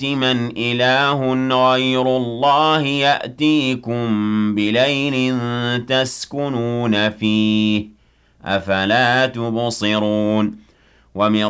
من إله غير الله يأتيكم بليل تسكنون فيه أفلا تبصرون ومن